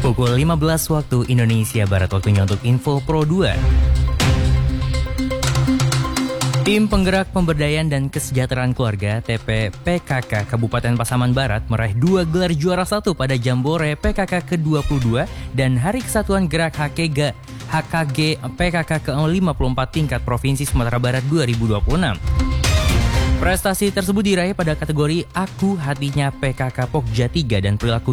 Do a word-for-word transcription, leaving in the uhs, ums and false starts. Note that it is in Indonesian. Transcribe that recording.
Pukul lima belas waktu Indonesia Barat, waktunya untuk Info Pro dua. Tim Penggerak Pemberdayaan dan Kesejahteraan Keluarga T P P K K Kabupaten Pasaman Barat meraih dua gelar juara satu pada Jambore P K K ke dua puluh dua dan Hari Kesatuan Gerak H K G H K G P K K ke lima puluh empat tingkat Provinsi Sumatera Barat dua ribu dua puluh enam. Prestasi tersebut diraih pada kategori Aku Hatinya P K K Pokja tiga dan Perilaku